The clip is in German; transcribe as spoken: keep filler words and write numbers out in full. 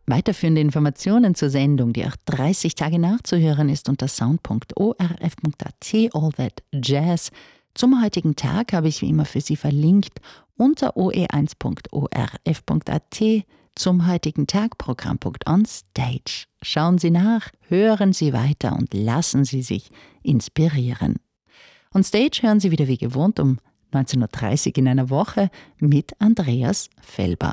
Weiterführende Informationen zur Sendung, die auch dreißig Tage nachzuhören ist, unter sound punkt o r f punkt a t, All That Jazz. Zum heutigen Tag habe ich wie immer für Sie verlinkt unter o e eins punkt o r f punkt a t zum heutigen Tag Programmpunkt on Stage. Schauen Sie nach, hören Sie weiter und lassen Sie sich inspirieren. On Stage hören Sie wieder wie gewohnt um neunzehn Uhr dreißig in einer Woche mit Andreas Fellbach.